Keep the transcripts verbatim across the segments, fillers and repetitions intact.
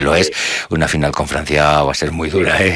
lo es. Una final con Francia va a ser muy dura, ¿eh?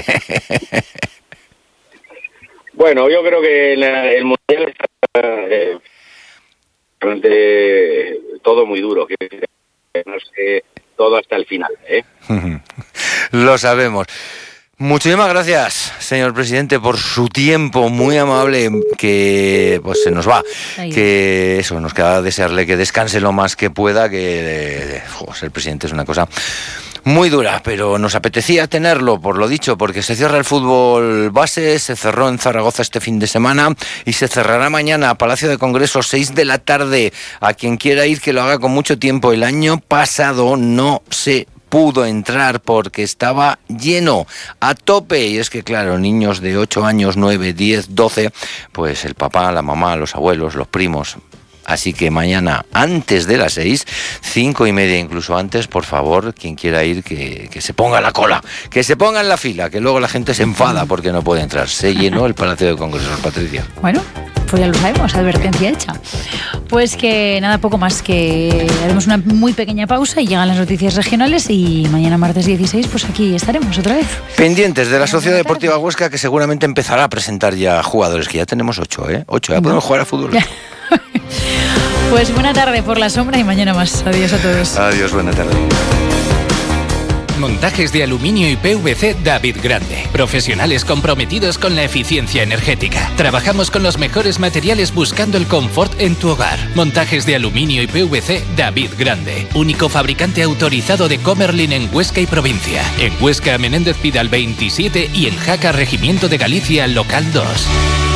Bueno, yo creo que el Mundial está eh, realmente todo muy duro, que no sé, todo hasta el final, ¿eh? Lo sabemos. Muchísimas gracias, señor presidente, por su tiempo muy amable, que pues se nos va. Ahí. Que eso, nos queda desearle que descanse lo más que pueda, que jo, ser presidente es una cosa muy dura, pero nos apetecía tenerlo, por lo dicho, porque se cierra el fútbol base, se cerró en Zaragoza este fin de semana y se cerrará mañana a Palacio de Congresos, seis de la tarde. A quien quiera ir, que lo haga con mucho tiempo. El año pasado no se pudo entrar porque estaba lleno, a tope, y es que claro, niños de ocho años, nueve, diez, doce, pues el papá, la mamá, los abuelos, los primos. Así que mañana, antes de las seis, cinco y media incluso antes, por favor, quien quiera ir, que, que se ponga la cola, que se ponga en la fila, que luego la gente se enfada porque no puede entrar. Se llenó el Palacio de Congresos, Patricia. Bueno, pues ya lo sabemos, advertencia hecha. Pues que nada, poco más, que haremos una muy pequeña pausa y llegan las noticias regionales y mañana martes dieciséis, pues aquí estaremos otra vez. Pendientes de la Sociedad Deportiva Huesca, que seguramente empezará a presentar ya jugadores, que ya tenemos ocho, ¿eh? Ocho, ya podemos jugar a fútbol. Pues buena tarde por la sombra y mañana más. Adiós a todos. Adiós, buena tarde. Montajes de aluminio y P V C David Grande. Profesionales comprometidos con la eficiencia energética. Trabajamos con los mejores materiales buscando el confort en tu hogar. Montajes de aluminio y P V C David Grande. Único fabricante autorizado de Comerlin en Huesca y provincia. En Huesca, Menéndez Pidal veintisiete y en Jaca, Regimiento de Galicia, local dos.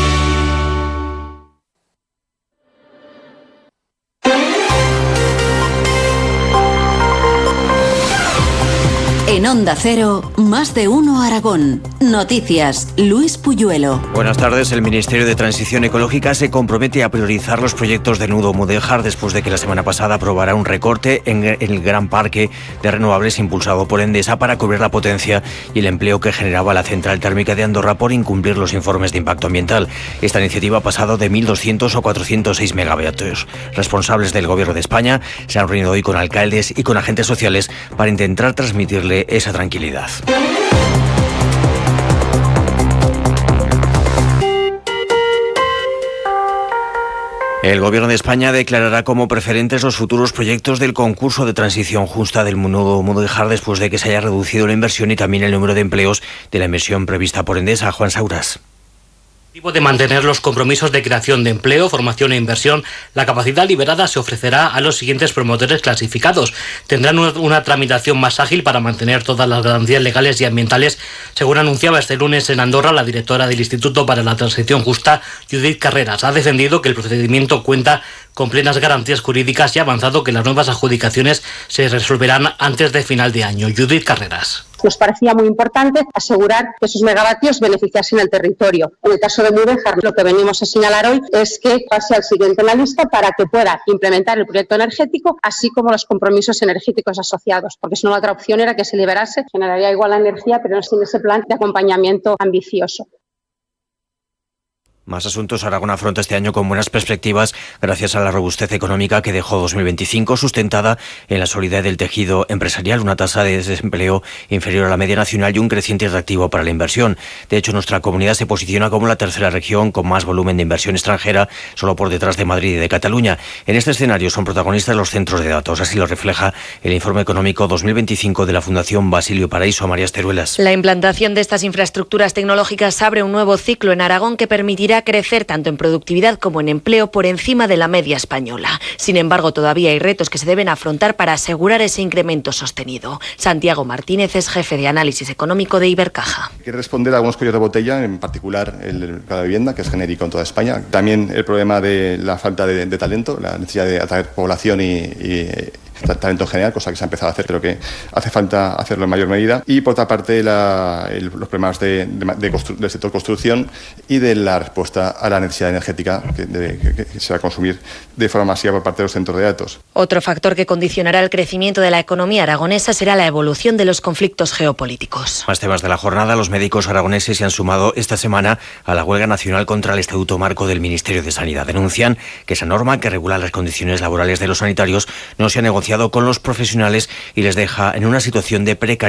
En Onda Cero, Más de Uno Aragón. Noticias, Luis Puyuelo. Buenas tardes. El Ministerio de Transición Ecológica se compromete a priorizar los proyectos de Nudo Mudéjar después de que la semana pasada aprobara un recorte en el gran parque de renovables impulsado por Endesa para cubrir la potencia y el empleo que generaba la central térmica de Andorra por incumplir los informes de impacto ambiental. Esta iniciativa ha pasado de mil doscientos a cuatrocientos seis megavatios. Responsables del Gobierno de España se han reunido hoy con alcaldes y con agentes sociales para intentar transmitirle esa tranquilidad. El Gobierno de España declarará como preferentes los futuros proyectos del concurso de transición justa del Nudo Mudéjar después de que se haya reducido la inversión y también el número de empleos de la inversión prevista por Endesa. Juan Sauras. De mantener los compromisos de creación de empleo, formación e inversión, la capacidad liberada se ofrecerá a los siguientes promotores clasificados. Tendrán una, una tramitación más ágil para mantener todas las garantías legales y ambientales, según anunciaba este lunes en Andorra la directora del Instituto para la Transición Justa, Judith Carreras. Ha defendido que el procedimiento cuenta con plenas garantías jurídicas y ha avanzado que las nuevas adjudicaciones se resolverán antes de final de año. Judith Carreras. Nos parecía muy importante asegurar que esos megavatios beneficiasen al territorio. En el caso de Mudéjar, lo que venimos a señalar hoy es que pase al siguiente en la lista para que pueda implementar el proyecto energético, así como los compromisos energéticos asociados, porque si no, la otra opción era que se liberase, generaría igual la energía, pero no sin ese plan de acompañamiento ambicioso. Más asuntos. Aragón afronta este año con buenas perspectivas gracias a la robustez económica que dejó dos mil veinticinco, sustentada en la solidez del tejido empresarial, una tasa de desempleo inferior a la media nacional y un creciente atractivo para la inversión. De hecho, nuestra comunidad se posiciona como la tercera región con más volumen de inversión extranjera, solo por detrás de Madrid y de Cataluña. En este escenario son protagonistas los centros de datos. Así lo refleja el informe económico dos mil veinticinco de la Fundación Basilio Paraíso. María Esteruelas. La implantación de estas infraestructuras tecnológicas abre un nuevo ciclo en Aragón que permitirá crecer tanto en productividad como en empleo por encima de la media española. Sin embargo, todavía hay retos que se deben afrontar para asegurar ese incremento sostenido. Santiago Martínez es jefe de análisis económico de Ibercaja. Hay que responder a algunos cuellos de botella, en particular el mercado de vivienda, que es genérico en toda España. También el problema de la falta de, de talento, la necesidad de atraer población y, y talento en general, cosa que se ha empezado a hacer, creo que hace falta hacerlo en mayor medida. Y por otra parte, la, el, los problemas de, de, de constru, del sector construcción y de la respuesta a la necesidad energética que, de, que, que se va a consumir de forma masiva por parte de los centros de datos. Otro factor que condicionará el crecimiento de la economía aragonesa será la evolución de los conflictos geopolíticos. Más temas de la jornada. Los médicos aragoneses se han sumado esta semana a la huelga nacional contra el Estatuto Marco del Ministerio de Sanidad. Denuncian que esa norma que regula las condiciones laborales de los sanitarios no se ha negociado negociado con los profesionales y les deja en una situación de precariedad